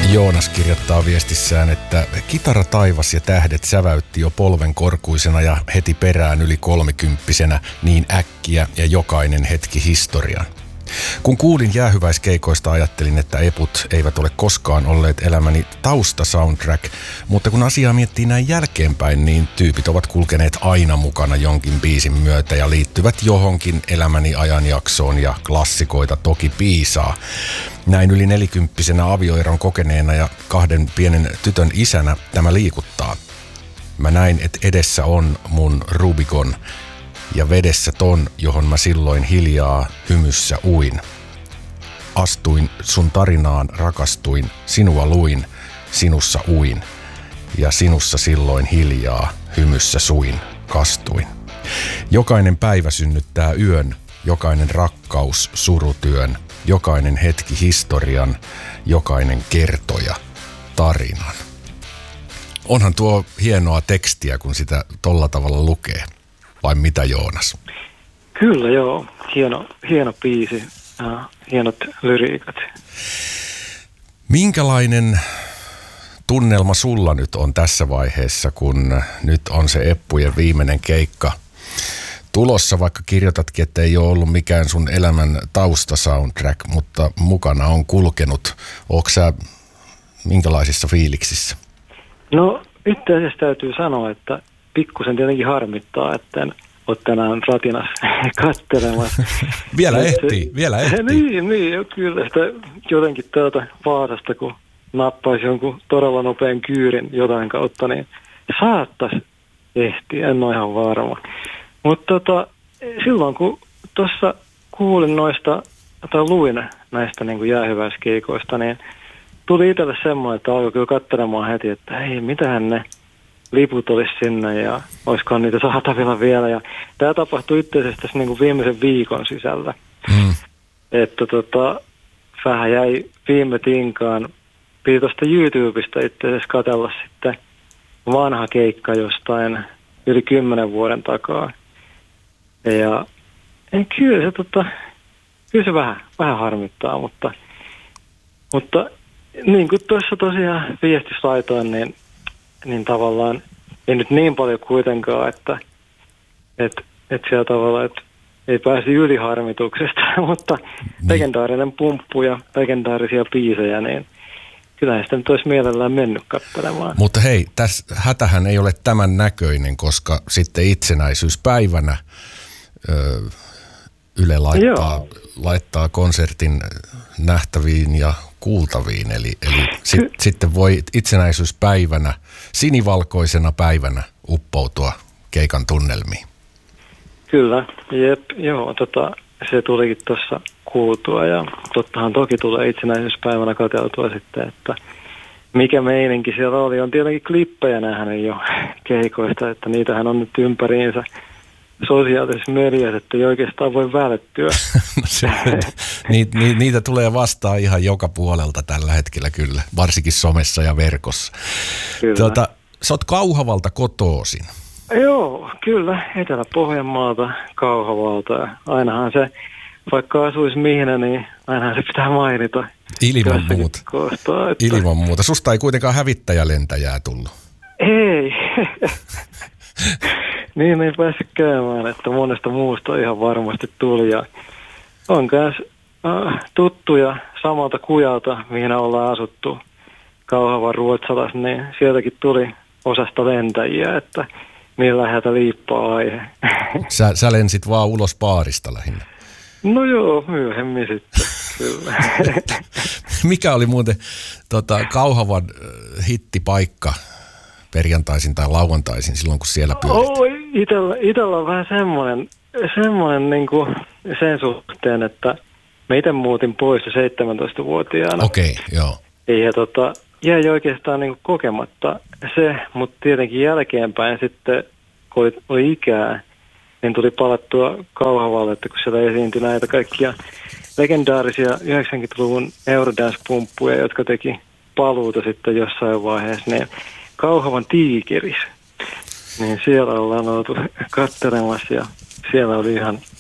Joonas kirjoittaa viestissään, että kitara taivas ja tähdet säväytti jo polven korkuisena ja heti perään yli 30-vuotiaana niin äkkiä ja jokainen hetki historian. Kun kuulin jäähyväiskeikoista, ajattelin, että eput eivät ole koskaan olleet elämäni taustasoundtrack, mutta kun asiaa miettii näin jälkeenpäin, niin tyypit ovat kulkeneet aina mukana jonkin biisin myötä ja liittyvät johonkin elämäni ajanjaksoon ja klassikoita toki piisaa. Näin yli 40-vuotiaana avioeron kokeneena ja 2 pienen tytön isänä tämä liikuttaa. Mä näin, että edessä on mun Rubicon ja vedessä ton, johon mä silloin hiljaa hymyssä uin. Astuin sun tarinaan, rakastuin, sinua luin, sinussa uin. Ja sinussa silloin hiljaa hymyssä suin, kastuin. Jokainen päivä synnyttää yön, jokainen rakkaus surutyön, jokainen hetki historian, jokainen kertoja tarinan. Onhan tuo hienoa tekstiä, kun sitä tolla tavalla lukee. Vai mitä, Joonas? Kyllä joo, hieno biisi, hienot lyriikat. Minkälainen tunnelma sulla nyt on tässä vaiheessa, kun nyt on se Eppujen viimeinen keikka tulossa, vaikka kirjoitatkin, että ei ole ollut mikään sun elämän taustasoundtrack, mutta mukana on kulkenut. Ootko sä minkälaisissa fiiliksissä? No itse asiassa täytyy sanoa, että pikkusen tietenkin harmittaa, että en ole tänään ratinassa katselemassa. Vielä ehtii. Niin, kyllä sitä jotenkin täältä Vaasasta, kun nappaisi jonkun todella nopean kyyrin jotain kautta, niin saattaisi ehtiä, en ole ihan varma. Mutta silloin kun tuossa kuulin noista, tai luin näistä niin kuin jäähyväiskeikoista, niin tuli itselle semmoinen, että alkoi kyllä katselemaan heti, että hei, mitähän ne liput olisi sinne ja olisikohan niitä saatavilla vielä. Ja tämä tapahtui itse asiassa tässä niin kuin viimeisen viikon sisällä. Että vähän jäi viime tinkaan. Piti tuosta YouTubesta itse asiassa katsella sitten vanha keikka jostain yli 10 vuoden takaa. Ja kyllä se vähän harmittaa, mutta niin kuin tuossa tosiaan viestissä laitoin, niin tavallaan ei nyt niin paljon kuitenkaan, että siellä tavallaan, että ei pääsi yli harmituksesta, mutta legendaarinen pumppu ja legendaarisia biisejä, niin kyllähän sitä nyt olisi mielellään mennyt katselemaan. Mutta hei, tässä hätähän ei ole tämän näköinen, koska sitten itsenäisyyspäivänä Yle laittaa konsertin nähtäviin ja kuultaviin, eli sitten voi itsenäisyyspäivänä, sinivalkoisena päivänä uppoutua keikan tunnelmiin. Kyllä, se tulikin tuossa kuultua ja tottahan toki tulee itsenäisyyspäivänä katseltua sitten, että mikä meininki siellä oli. On tietenkin klippejä nähnyt jo keikoista, että niitähän on nyt ympäriinsä sosiaalisessa mediassa, että ei oikeastaan voi välttyä. Niitä tulee vastaan ihan joka puolelta tällä hetkellä kyllä, varsinkin somessa ja verkossa. Kyllä. Sä oot Kauhavalta kotoisin. Joo, kyllä. Etelä-Pohjanmaalta, Kauhavalta. Ainahan se, vaikka asuisi mihin, niin ainahan se pitää mainita. Ilman muuta. Susta ei kuitenkaan hävittäjälentäjää tullut. Ei. Niin ei päässyt käymään, että monesta muusta ihan varmasti tuli. Ja on myös tuttuja samalta kujalta, mihin ollaan asuttu Kauhavan Ruotsalassa, niin sieltäkin tuli osasta lentäjiä, että niin läheltä liippaa aihe. Sä lensit vaan ulos baarista lähinnä. No joo, myöhemmin sitten, kyllä. Mikä oli muuten Kauhavan hittipaikka perjantaisin tai lauantaisin silloin, kun siellä pyörit? Itellä on vähän semmoinen niin kuin sen suhteen, että mä itse muutin pois 17-vuotiaana. Okei, joo. Ja jäi oikeastaan niin kuin kokematta se, mutta tietenkin jälkeenpäin sitten, kun oli ikää, niin tuli palattua Kauhavalle, että kun siellä esiintyi näitä kaikkia legendaarisia 90-luvun Eurodance-pumppuja, jotka teki paluuta sitten jossain vaiheessa, niin Kauhavan Tiikeris. Niin siellä ollaan oltu katselemassa ja siellä oli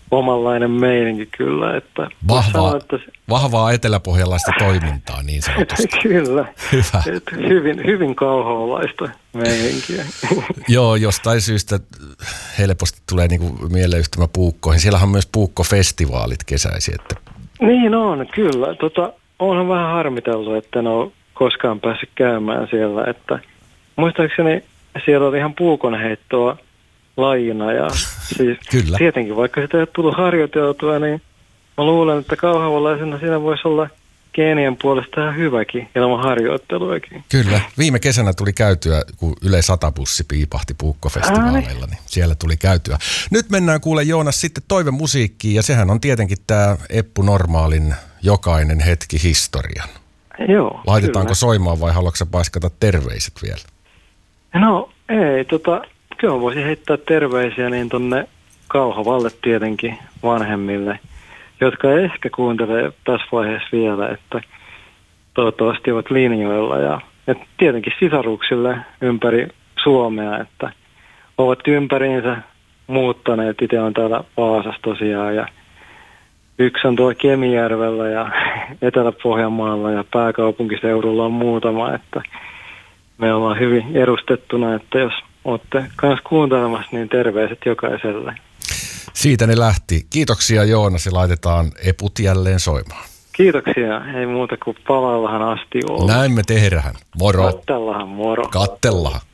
omanlainen meininki kyllä. Että vahvaa eteläpohjalaista toimintaa niin sanotusti. Kyllä, hyvä. Hyvin kauhavalaista meininkiä. Joo, jostain syystä helposti tulee niinku mieleyhtymä puukkoihin. Siellähän on myös puukkofestivaalit kesäisin. Että... Niin on, kyllä. Onhan vähän harmiteltu, että en ole koskaan päässyt käymään siellä. Että, muistaakseni siellä oli ihan puukonheittoa lajina ja siis kyllä. Tietenkin vaikka sitä ei ole tullut harjoiteltua, niin mä luulen, että kauhavalaisena siinä voisi olla geenien puolesta ihan hyväkin ilman harjoitteluakin. Kyllä. Viime kesänä tuli käytyä, kun Yle 100-bussi piipahti puukkofestivaaleilla, niin siellä tuli käytyä. Nyt mennään kuule Joonas sitten toivemusiikkiin ja sehän on tietenkin tämä Eppu Normaalin Jokainen hetki historian. Joo, laitetaanko kyllä soimaan vai haluatko sä paiskata terveiset vielä? No ei, kyllä voisin heittää terveisiä niin tonne Kauhavalle tietenkin vanhemmille, jotka ehkä kuuntelee tässä vaiheessa vielä, että toivottavasti ovat linjoilla ja tietenkin sisaruksille ympäri Suomea, että ovat ympäriinsä muuttaneet. Itse on täällä Vaasassa tosiaan ja yksi on tuolla Kemijärvellä ja Etelä-Pohjanmaalla ja pääkaupunkiseudulla on muutama, että me ollaan hyvin edustettuna, että jos olette kanssa kuuntelemassa, niin terveiset jokaiselle. Siitä ne lähti. Kiitoksia Joonas ja laitetaan Eput jälleen soimaan. Kiitoksia. Ei muuta kuin palaallahan asti olla. Näin me tehdään. Moro. Kattellahan, moro. Kattellahan.